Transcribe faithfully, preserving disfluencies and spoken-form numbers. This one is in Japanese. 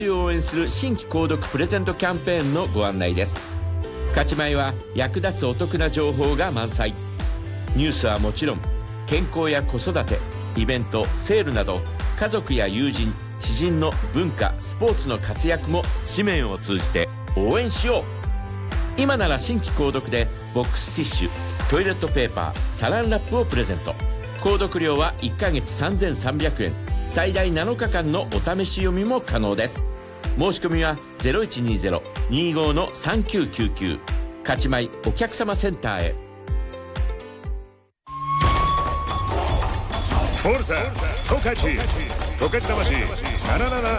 を応援する新規購読プレゼントキャンペーンのご案内です。勝ち米は役立つお得な情報が満載。ニュースはもちろん、健康や子育て、イベント、セールなど家族や友人、知人の文化、スポーツの活躍も紙面を通じて応援しよう。今なら新規購読でボックスティッシュ、トイレットペーパー、サランラップをプレゼント。購読料はいっかげつさんぜんさんびゃくえん、最大なのかかんのお試し読みも可能です。申し込みは ゼロいちにゼロ にーごー のさんきゅうきゅうきゅう、勝ち米お客様センターへ。 フォルツァ十勝十勝魂なななな